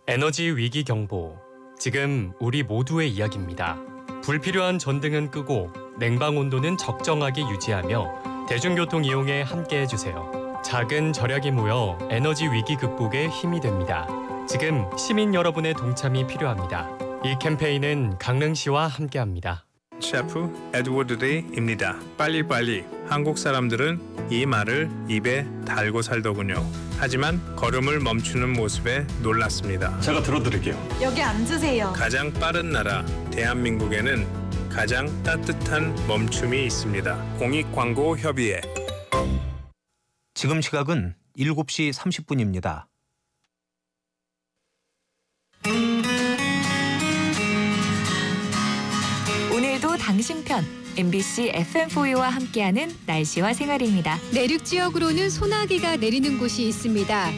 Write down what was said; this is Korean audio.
에너지 위기 경보. 지금 우리 모두의 이야기입니다. 불필요한 전등은 끄고 냉방 온도는 적정하게 유지하며 대중교통 이용에 함께해 주세요. 작은 절약이 모여 에너지 위기 극복에 힘이 됩니다. 지금 시민 여러분의 동참이 필요합니다. 이 캠페인은 강릉시와 함께합니다. 셰프 에드워드 데이입니다. 빨리빨리. 한국 사람들은 이 말을 입에 달고 살더군요. 하지만 걸음을 멈추는 모습에 놀랐습니다. 제가 들어드릴게요. 여기 앉으세요. 가장 빠른 나라 대한민국에는 가장 따뜻한 멈춤이 있습니다. 공익광고협의회. 지금 시각은 7시 30분입니다. 오늘도 당신 편 MBC FM4U와 함께하는 날씨와 생활입니다. 내륙 지역으로는 소나기가 내리는 곳이 있습니다.